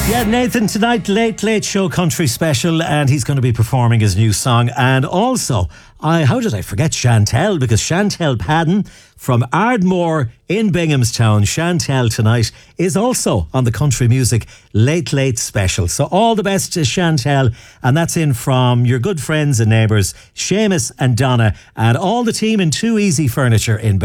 Yeah, Nathan tonight, Late Show Country Special, and he's going to be performing his new song. And also, how did I forget Chantel? Because Chantel Padden from Ardmore in Binghamstown, Chantel tonight is also on the Country Music Late Special. So all the best to Chantel, and that's in from your good friends and neighbours, Seamus and Donna, and all the team in Too Easy Furniture in